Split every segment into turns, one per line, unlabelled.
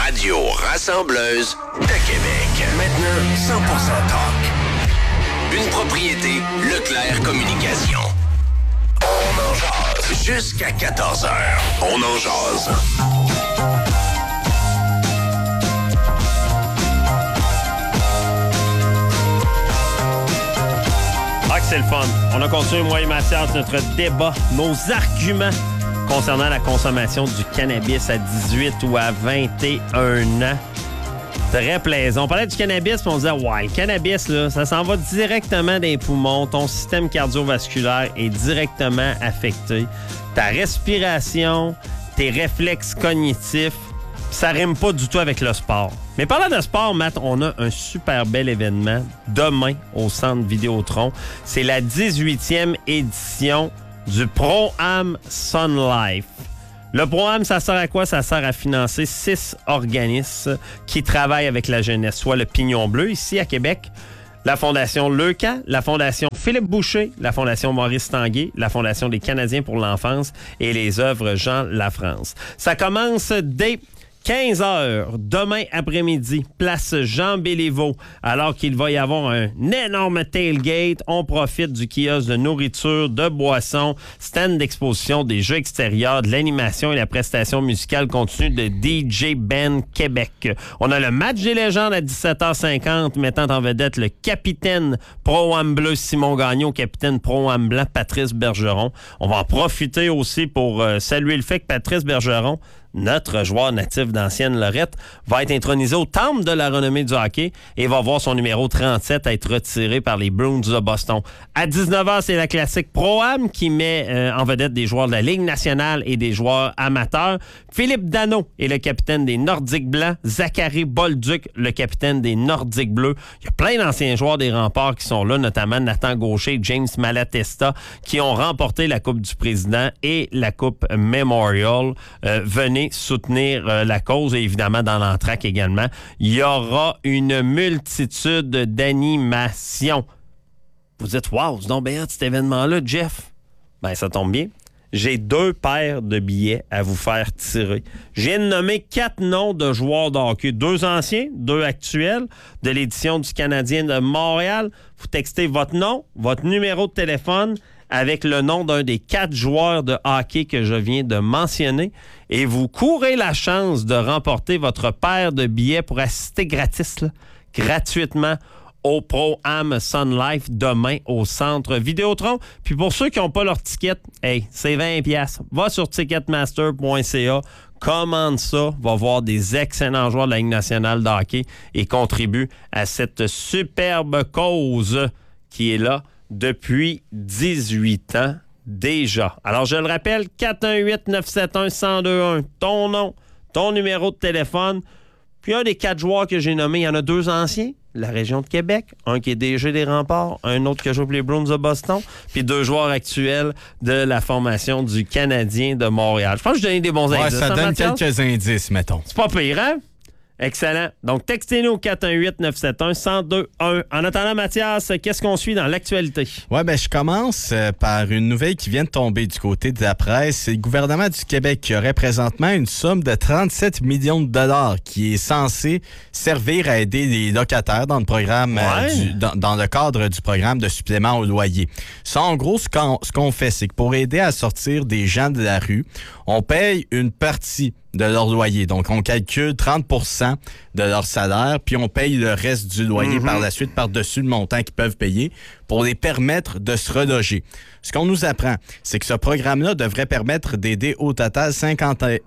radio rassembleuse de Québec. Maintenant, 100% talk. Une propriété Leclerc Communication. On en jase. Jusqu'à 14h. On en jase.
Ah, que c'est le fun. On a continué, moi et Mathias, notre débat, nos arguments concernant la consommation du cannabis à 18 ou à 21 ans. Très plaisant. On parlait du cannabis, puis on disait, ouais, le cannabis, là, ça s'en va directement dans les poumons. Ton système cardiovasculaire est directement affecté. Ta respiration, tes réflexes cognitifs, ça rime pas du tout avec le sport. Mais parlant de sport, Matt, on a un super bel événement demain au Centre Vidéotron. C'est la 18e édition du Pro-Am Sun Life. Le Pro-Am, ça sert à quoi? Ça sert à financer 6 organismes qui travaillent avec la jeunesse, soit le Pignon Bleu ici à Québec, la Fondation Leuca, la Fondation Philippe Boucher, la Fondation Maurice Tanguay, la Fondation des Canadiens pour l'enfance et les œuvres Jean Lafrance. Ça commence dès 15h, demain après-midi, place Jean Béliveau. Alors qu'il va y avoir un énorme tailgate, on profite du kiosque de nourriture, de boissons, stand d'exposition, des jeux extérieurs, de l'animation et la prestation musicale continue de DJ Ben Québec. On a le match des légendes à 17h50, mettant en vedette le capitaine Pro-Am bleu Simon Gagnon, capitaine Pro-Am blanc Patrice Bergeron. On va en profiter aussi pour saluer le fait que Patrice Bergeron, notre joueur natif d'ancienne Lorette, va être intronisé au temple de la renommée du hockey et va voir son numéro 37 être retiré par les Bruins de Boston. À 19h, c'est la classique Pro-Am qui met en vedette des joueurs de la Ligue nationale et des joueurs amateurs. Philippe Danault est le capitaine des Nordiques blancs. Zachary Bolduc, le capitaine des Nordiques bleus. Il y a plein d'anciens joueurs des Remparts qui sont là, notamment Nathan Gaucher, James Malatesta, qui ont remporté la Coupe du Président et la Coupe Memorial. Venez soutenir la cause et évidemment dans l'entraque également. Il y aura une multitude d'animations. Vous dites, wow, c'est donc bien cet événement-là, Jeff. Ben, ça tombe bien. J'ai 2 paires de billets à vous faire tirer. Je viens de nommer 4 noms de joueurs de hockey. 2 anciens, 2 actuels de l'édition du Canadien de Montréal. Vous textez votre nom, votre numéro de téléphone avec le nom d'un des 4 joueurs de hockey que je viens de mentionner et vous courez la chance de remporter votre paire de billets pour assister gratuitement au Pro-Am Sun Life demain au Centre Vidéotron. Puis pour ceux qui n'ont pas leur ticket, hey, c'est 20$. Va sur ticketmaster.ca, commande ça, va voir des excellents joueurs de la Ligue nationale de hockey et contribue à cette superbe cause qui est là depuis 18 ans déjà. Alors, je le rappelle, 418-971-1021, ton nom, ton numéro de téléphone. Puis un des 4 joueurs que j'ai nommés, il y en a 2 anciens, la région de Québec, un qui est DG des Remparts, un autre qui joue pour les Bruins de Boston, puis 2 joueurs actuels de la formation du Canadien de Montréal. Je pense que je donnais des bons indices.
Ça donne quelques indices, mettons.
C'est pas pire, hein? Excellent. Donc, textez-nous au 418-971-1021. En attendant, Mathias, qu'est-ce qu'on suit dans l'actualité?
Oui, je commence par une nouvelle qui vient de tomber du côté de la presse. C'est le gouvernement du Québec qui aurait présentement une somme de 37 millions de dollars qui est censée servir à aider les locataires dans le programme, dans le cadre du programme de supplément au loyer. Ça, en gros, ce qu'on fait, c'est que pour aider à sortir des gens de la rue, on paye une partie de leur loyer. Donc, on calcule 30% de leur salaire, puis on paye le reste du loyer par la suite, par-dessus le montant qu'ils peuvent payer, pour les permettre de se reloger. Ce qu'on nous apprend, c'est que ce programme-là devrait permettre d'aider au total 51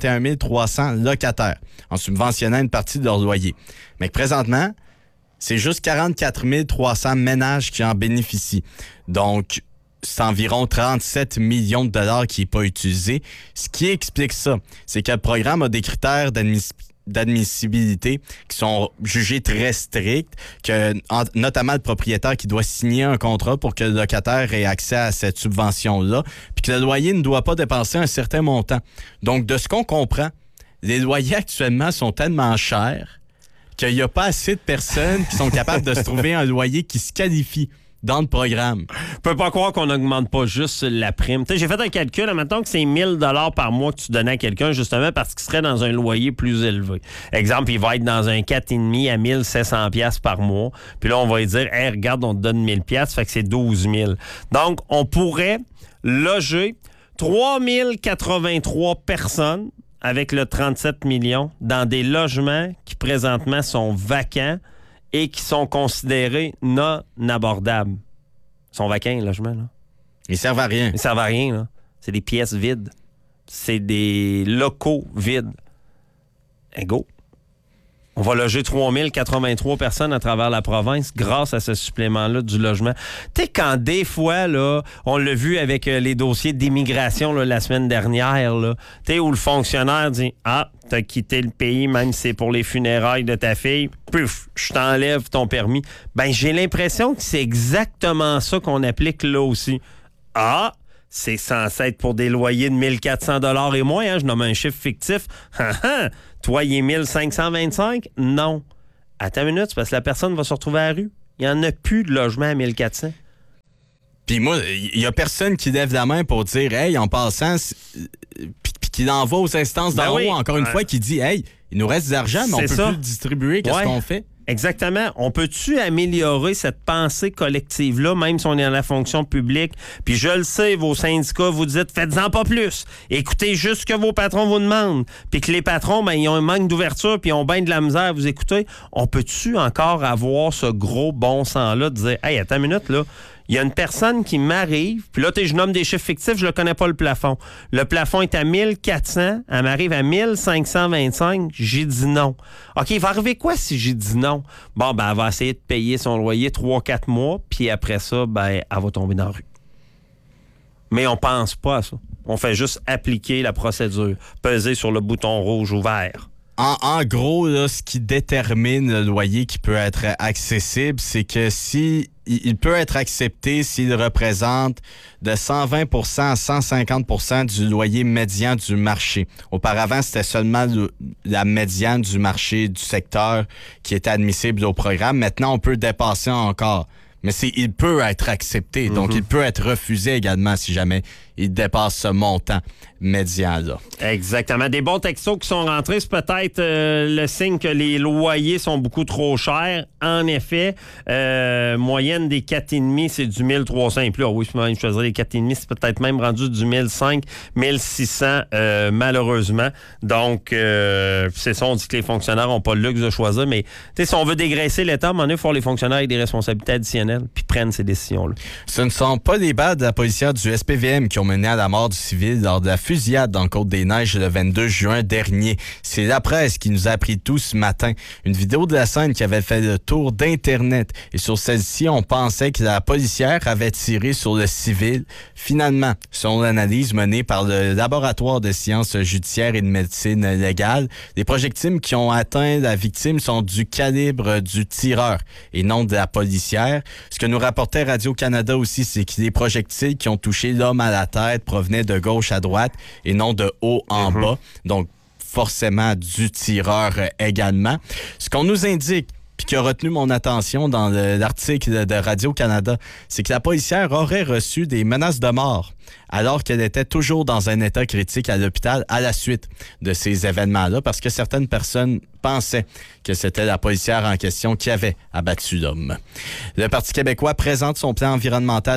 300 locataires en subventionnant une partie de leur loyer. Mais que présentement, c'est juste 44 300 ménages qui en bénéficient. Donc, c'est environ 37 millions de dollars qui n'est pas utilisé. Ce qui explique ça, c'est que le programme a des critères d'admissibilité qui sont jugés très stricts, que notamment le propriétaire qui doit signer un contrat pour que le locataire ait accès à cette subvention-là, puis que le loyer ne doit pas dépasser un certain montant. Donc, de ce qu'on comprend, les loyers actuellement sont tellement chers qu'il n'y a pas assez de personnes qui sont capables de se trouver un loyer qui se qualifie dans le programme.
Je peux pas croire qu'on n'augmente pas juste la prime. J'ai fait un calcul, admettons que c'est 1 000 $ par mois que tu donnais à quelqu'un, justement parce qu'il serait dans un loyer plus élevé. Exemple, il va être dans un 4,5 à 1 700 $ par mois. Puis là, on va lui dire, hey, regarde, on te donne 1 000 $, fait que c'est 12 000. Donc, on pourrait loger 3 083 personnes avec le 37 millions dans des logements qui présentement sont vacants et qui sont considérés non abordables. Ils sont vacants, les logements, là.
Ils servent à rien.
Ils servent à rien, là. C'est des pièces vides. C'est des locaux vides. Et go. On va loger 3 083 personnes à travers la province grâce à ce supplément-là du logement. Tu sais, quand des fois, là, on l'a vu avec les dossiers d'immigration là, la semaine dernière, là, tu sais, où le fonctionnaire dit « Ah, t'as quitté le pays, même si c'est pour les funérailles de ta fille, pouf, je t'enlève ton permis. » Ben, j'ai l'impression que c'est exactement ça qu'on applique là aussi. Ah! C'est censé être pour des loyers de 1 400 $ et moins. Hein? Je nomme un chiffre fictif. Toi, il est 1 525? Non. Attends une minute, c'est parce que la personne va se retrouver à la rue. Il n'y en a plus de logement à 1 400.
Puis moi, il n'y a personne qui lève la main pour dire « Hey, en passant... » Puis qui l'envoie aux instances d'en haut, encore une fois, qui dit « Hey, il nous reste de l'argent, mais on peut plus le distribuer. Qu'est-ce qu'on fait? »
Exactement. On peut-tu améliorer cette pensée collective-là, même si on est dans la fonction publique? Puis je le sais, vos syndicats vous dites, faites-en pas plus. Écoutez juste ce que vos patrons vous demandent. Puis que les patrons, ben, ils ont un manque d'ouverture puis ils ont bien de la misère à vous écouter. On peut-tu encore avoir ce gros bon sens-là de dire, hey, attends une minute, là. Il y a une personne qui m'arrive, puis là, je nomme des chiffres fictifs, je ne connais pas le plafond. Le plafond est à 1 400, elle m'arrive à 1 525, j'ai dit non. OK, il va arriver quoi si j'ai dit non? Bon, ben, elle va essayer de payer son loyer 3-4 mois, puis après ça, ben, elle va tomber dans la rue. Mais on pense pas à ça. On fait juste appliquer la procédure, peser sur le bouton rouge ou vert.
En gros, là, ce qui détermine le loyer qui peut être accessible, c'est que il peut être accepté s'il représente de 120 à 150 % du loyer médian du marché. Auparavant, c'était seulement la médiane du marché du secteur qui était admissible au programme. Maintenant, on peut dépasser encore. Mais il peut être accepté, donc il peut être refusé également si jamais il dépasse ce montant médian-là. Exactement.
Des bons textos qui sont rentrés, c'est peut-être le signe que les loyers sont beaucoup trop chers. En effet, moyenne des 4,5, c'est du 1300 et plus. Ah oui, je choisirais les 4,5, c'est peut-être même rendu du 1500, 1600 malheureusement. Donc, c'est ça, on dit que les fonctionnaires n'ont pas le luxe de choisir, mais si on veut dégraisser l'État, à un moment donné, il faut les fonctionnaires avec des responsabilités additionnelles puis prennent ces décisions-là.
Ce ne sont pas des balles de la policière du SPVM qui ont mené à la mort du civil lors de la fusillade dans le Côte-des-Neiges le 22 juin dernier. C'est la presse qui nous a appris tout ce matin. Une vidéo de la scène qui avait fait le tour d'Internet. Et sur celle-ci, on pensait que la policière avait tiré sur le civil. Finalement, selon l'analyse menée par le laboratoire de sciences judiciaires et de médecine légale, les projectiles qui ont atteint la victime sont du calibre du tireur et non de la policière. Ce que nous rapportait Radio-Canada aussi, c'est que les projectiles qui ont touché l'homme à la tête provenaient de gauche à droite et non de haut en bas. Donc, forcément du tireur également. Ce qu'on nous indique, puis qui a retenu mon attention dans l'article de Radio-Canada, c'est que la policière aurait reçu des menaces de mort alors qu'elle était toujours dans un état critique à l'hôpital à la suite de ces événements-là, parce que certaines personnes pensaient que c'était la policière en question qui avait abattu l'homme. Le Parti québécois présente son plan environnemental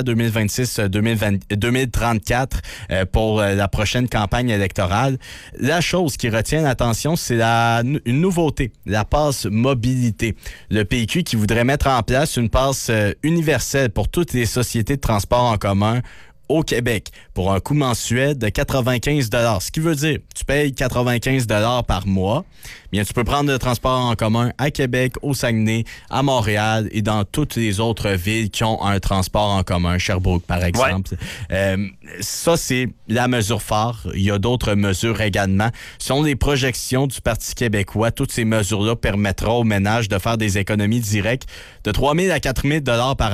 2026-2034 pour la prochaine campagne électorale. La chose qui retient l'attention, c'est une nouveauté, la passe mobilité. Le PQ qui voudrait mettre en place une passe universelle pour toutes les sociétés de transport en commun au Québec pour un coût mensuel de 95 $. Ce qui veut dire, tu payes 95 $ par mois. Bien, tu peux prendre le transport en commun à Québec, au Saguenay, à Montréal et dans toutes les autres villes qui ont un transport en commun. Sherbrooke, par exemple. Ouais. Ça, c'est la mesure phare. Il y a d'autres mesures également. Selon les projections du Parti québécois, toutes ces mesures-là permettront aux ménages de faire des économies directes de 3 000 à 4 000 $ par année.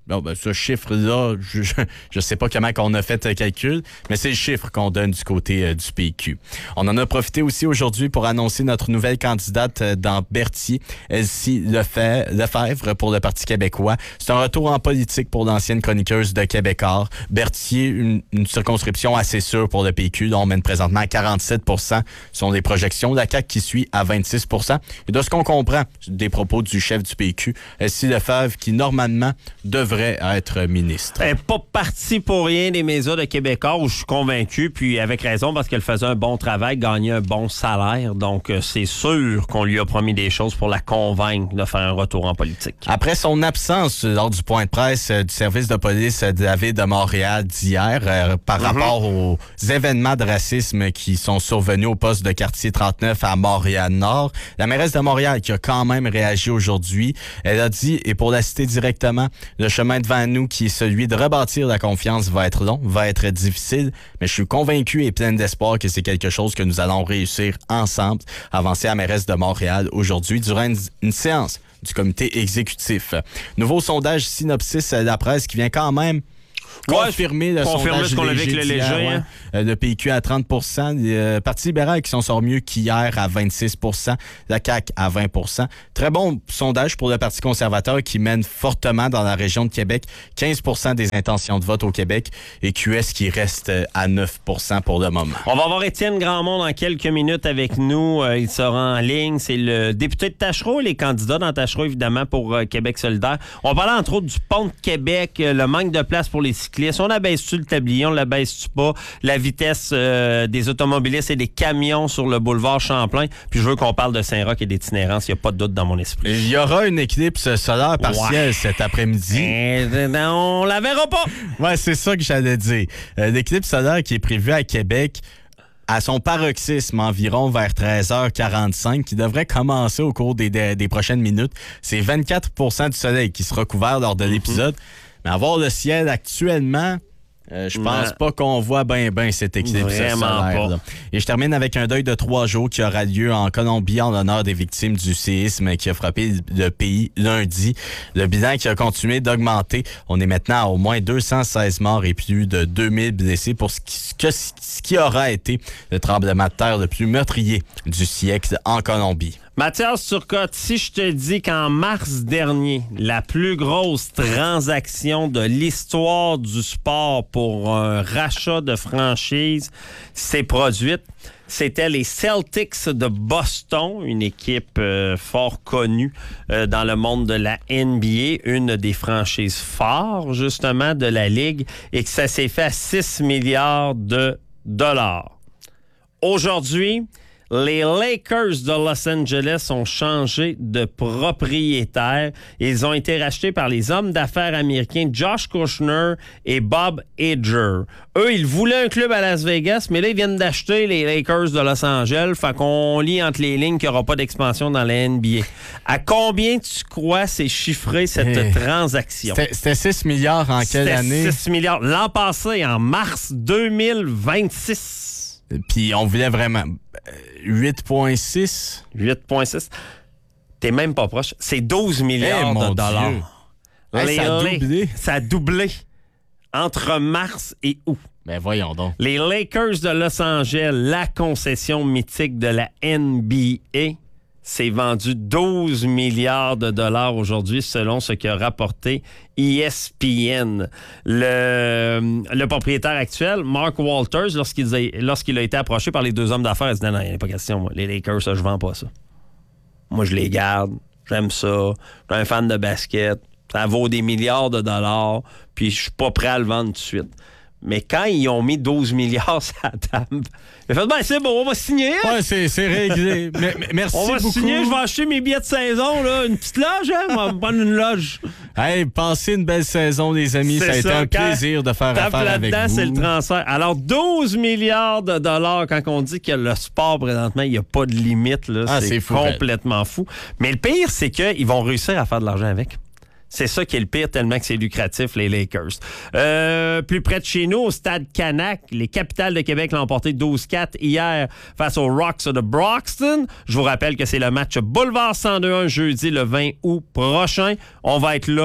Bon, ben, ce chiffre-là, je sais pas comment on a fait le calcul, mais c'est le chiffre qu'on donne du côté du PQ. On en a profité aussi aujourd'hui pour annoncer notre nouvelle candidate dans Berthier, Elsie Lefebvre pour le Parti québécois. C'est un retour en politique pour l'ancienne chroniqueuse de Québécois. Berthier, une circonscription assez sûre pour le PQ, dont on mène présentement à 47 %. Ce sont des projections. La CAQ qui suit à 26 %. Et de ce qu'on comprend des propos du chef du PQ, Elsie Lefebvre, qui normalement devrait être ministre.
Elle n'est pas partie pour rien des médias de Québécois, où je suis convaincu, puis avec raison, parce qu'elle faisait un bon travail, gagnait un bon salaire. Donc, c'est sûr qu'on lui a promis des choses pour la convaincre de faire un retour en politique.
Après son absence lors du point de presse du service de police de la ville de Montréal d'hier, par rapport aux événements de racisme qui sont survenus au poste de quartier 39 à Montréal-Nord, la mairesse de Montréal qui a quand même réagi aujourd'hui, elle a dit, et pour la citer directement, le chemin devant nous qui est celui de rebâtir la confiance va être long, va être difficile, mais je suis convaincu et plein d'espoir que c'est quelque chose que nous allons réussir ensemble, avancer à la mairesse de Montréal aujourd'hui durant une séance du comité exécutif. Nouveau sondage Synopsis La Presse qui vient quand même confirmer le sondage
ce qu'on avait avec le léger.
Hein? Le PQ à 30 %, le Parti libéral qui s'en sort mieux qu'hier à 26 %, la CAQ à 20 %. Très bon sondage pour le Parti conservateur qui mène fortement dans la région de Québec, 15 % des intentions de vote au Québec et QS qui reste à 9 % pour le moment.
On va avoir Étienne Grandmont dans quelques minutes avec nous. Il sera en ligne. C'est le député de Tachereau, les candidats dans Tachereau, évidemment, pour Québec solidaire. On parlait entre autres du pont de Québec, le manque de place pour les cyclistes. On abaisse-tu le tablier, on l'abaisse-tu pas? La vitesse des automobilistes et des camions sur le boulevard Champlain. Puis je veux qu'on parle de Saint-Roch et d'itinérance. Il n'y a pas de doute dans mon esprit.
Il y aura une éclipse solaire partielle cet après-midi.
On la verra pas!
Ouais, c'est ça que j'allais dire. L'éclipse solaire qui est prévue à Québec à son paroxysme environ vers 13h45, qui devrait commencer au cours des prochaines minutes. C'est 24 % du soleil qui sera couvert lors de l'épisode. Mais avoir le ciel actuellement, je pense pas qu'on voit bien cette éclipse solaire. Pas. Et je termine avec un deuil de 3 jours qui aura lieu en Colombie en l'honneur des victimes du séisme qui a frappé le pays lundi. Le bilan qui a continué d'augmenter. On est maintenant à au moins 216 morts et plus de 2000 blessés pour ce qui aura été le tremblement de terre le plus meurtrier du siècle en Colombie.
Mathias Turcotte, si je te dis qu'en mars dernier, la plus grosse transaction de l'histoire du sport pour un rachat de franchise s'est produite, c'était les Celtics de Boston, une équipe fort connue dans le monde de la NBA, une des franchises phares justement de la Ligue, et que ça s'est fait à 6 milliards de dollars. Aujourd'hui, les Lakers de Los Angeles ont changé de propriétaire. Ils ont été rachetés par les hommes d'affaires américains Josh Kushner et Bob Iger. Eux, ils voulaient un club à Las Vegas, mais là, ils viennent d'acheter les Lakers de Los Angeles. Fait qu'on lit entre les lignes qu'il n'y aura pas d'expansion dans la NBA. À combien tu crois c'est chiffré cette transaction?
C'était 6 milliards en quelle année?
6 milliards. L'an passé, en mars 2026.
Puis on voulait vraiment 8,6.
8,6. T'es même pas proche. C'est 12 milliards de dollars.
Ça a doublé.
Ça a doublé entre mars et août.
Ben voyons donc.
Les Lakers de Los Angeles, la concession mythique de la NBA, s'est vendu 12 milliards de dollars aujourd'hui, selon ce qu'a rapporté ESPN. Le propriétaire actuel, Mark Walters, lorsqu'il a été approché par les deux hommes d'affaires, il a dit « Non, il n'y a pas question. Moi. Les Lakers, ça, je vends pas ça. Moi, je les garde. J'aime ça. Je suis un fan de basket. Ça vaut des milliards de dollars. Puis je suis pas prêt à le vendre tout de suite. » Mais quand ils ont mis 12 milliards sur la table, il a fait, c'est bon, on va signer.
Ouais, c'est réglé. Merci beaucoup.
On va signer, je vais acheter mes billets de saison, là. Une petite loge, hein? On va me prendre une loge.
Hey, passez une belle saison, les amis. Ça a été un plaisir de faire affaire avec vous.
C'est le transfert. Alors, 12 milliards de dollars, quand on dit que le sport, présentement, il n'y a pas de limite, là. C'est fou, complètement fou. Mais le pire, c'est qu'ils vont réussir à faire de l'argent avec. C'est ça qui est le pire, tellement que c'est lucratif, les Lakers. Plus près de chez nous, au Stade Canac, les Capitals de Québec l'ont emporté 12-4 hier face aux Rocks de Broxton. Je vous rappelle que c'est le match Boulevard 102-1 jeudi le 20 août prochain. On va être là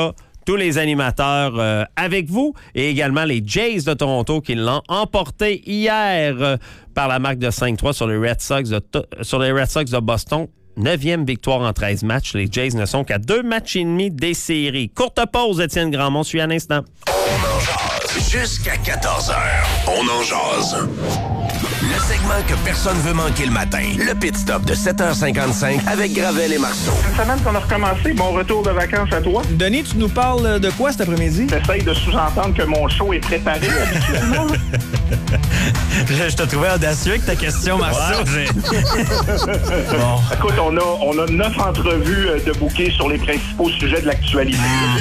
tous les animateurs avec vous et également les Jays de Toronto qui l'ont emporté hier par la marque de 5-3 sur les Red Sox de Boston. 9e victoire en 13 matchs. Les Jays ne sont qu'à 2 matchs et demi des séries. Courte pause, Étienne Grandmont suit à l'instant.
On en jase jusqu'à 14h. On en jase. Le segment que personne veut manquer le matin. Le Pit Stop de 7h55 avec Gravel et Marceau.
Une semaine qu'on a recommencé. Bon retour de vacances à toi.
Denis, tu nous parles de quoi cet après-midi?
J'essaye de sous-entendre que mon show est préparé habituellement.
Je te trouvais audacieux avec ta question, Marceau.
Bon. Écoute, on a 9 entrevues de bouquets sur les principaux sujets de l'actualité.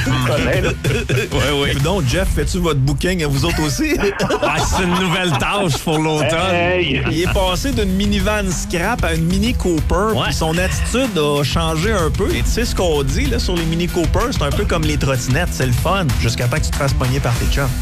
Oui. Donc, Jeff, fais-tu votre booking à vous autres aussi?
C'est une nouvelle tâche pour l'automne.
Hey.
Il est passé d'une minivan scrap à une Mini Cooper, puis son attitude a changé un peu. Et tu sais ce qu'on dit là, sur les Mini Cooper, c'est un peu comme les trottinettes, c'est le fun, jusqu'à temps que tu te fasses pogner par tes chums.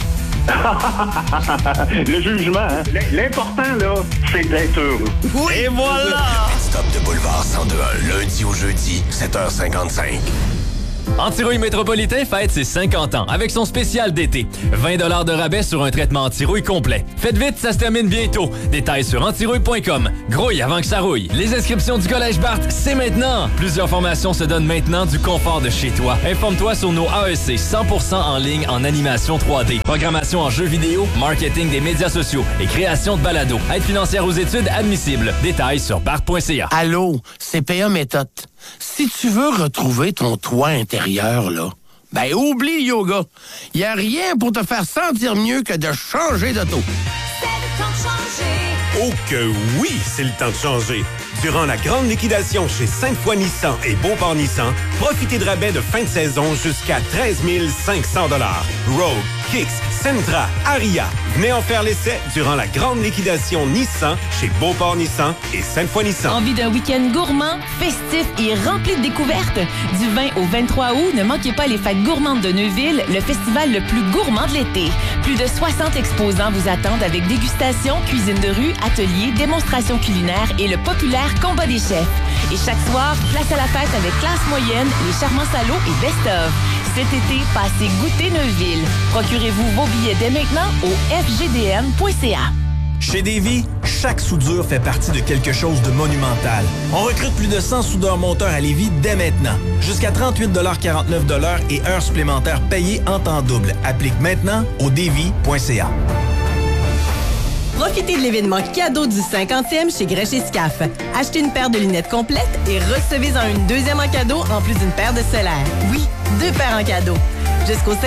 Le jugement, hein? L'important, là, c'est d'être heureux.
Oui. Et voilà!
Le Pit Stop de Boulevard 102.1, lundi au jeudi, 7h55.
Antirouille Métropolitain fête ses 50 ans avec son spécial d'été. 20 $ de rabais sur un traitement antirouille complet. Faites vite, ça se termine bientôt. Détails sur antirouille.com. Grouille avant que ça rouille. Les inscriptions du Collège Barthes, c'est maintenant. Plusieurs formations se donnent maintenant du confort de chez toi. Informe-toi sur nos AEC 100% en ligne en animation 3D. Programmation en jeux vidéo, marketing des médias sociaux et création de balados. Aide financière aux études admissible. Détails sur barthes.ca.
Allô, CPA Méthode. Si tu veux retrouver ton toit intérieur, là, ben oublie le yoga. Il n'y a rien pour te faire sentir mieux que de changer d'auto.
C'est le temps de changer.
Oh que oui, c'est le temps de changer. Durant la grande liquidation chez Sainte-Foy Nissan et Beauport Nissan, profitez de rabais de fin de saison jusqu'à 13 500 $. Rogue, Kicks, Sentra, Aria. Venez en faire l'essai durant la grande liquidation Nissan chez Beauport Nissan et Sainte-Foy Nissan.
Envie d'un week-end gourmand, festif et rempli de découvertes? Du 20 au 23 août, ne manquez pas les fêtes gourmandes de Neuville, le festival le plus gourmand de l'été. Plus de 60 exposants vous attendent avec dégustation, cuisine de rue, ateliers, démonstrations culinaires et le populaire combat des chefs. Et chaque soir, place à la fête avec Classe moyenne, les charmants salauds et best-of. Cet été, passez goûter Neuville. Procurez-vous vos billets dès maintenant au fgdn.ca.
Chez Davy, chaque soudure fait partie de quelque chose de monumental. On recrute plus de 100 soudeurs-monteurs à Lévis dès maintenant. Jusqu'à 38,49 $ et heures supplémentaires payées en temps double. Applique maintenant au davy.ca.
Profitez de l'événement cadeau du 50e chez Grèche et Scaf. Achetez une paire de lunettes complètes et recevez-en une deuxième en cadeau en plus d'une paire de solaires. Oui, 2 paires en cadeau. Jusqu'au